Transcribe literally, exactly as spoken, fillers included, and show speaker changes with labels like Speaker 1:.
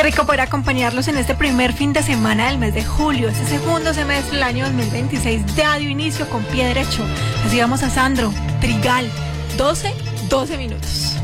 Speaker 1: Qué rico poder acompañarlos en este primer fin de semana del mes de julio, este segundo semestre del año dos mil veintiséis, ya dio inicio con pie derecho. Así vamos a Sandro, Trigal, doce, doce minutos.